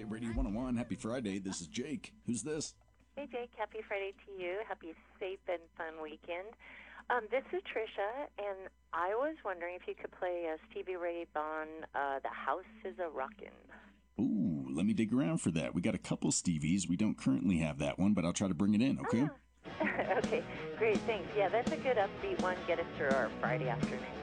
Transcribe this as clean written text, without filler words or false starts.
Hey, Radio 101, happy Friday. This is Jake. Who's this? Hey, Jake. Happy Friday to you. Happy safe and fun weekend. This is Trisha, and I was wondering if you could play Stevie Ray Vaughan, The House is a Rockin'. Ooh, let me dig around for that. We got a couple Stevies. We don't currently have that one, but I'll try to bring it in, okay? Okay, great, thanks. Yeah, that's a good upbeat one. Get us through our Friday afternoon.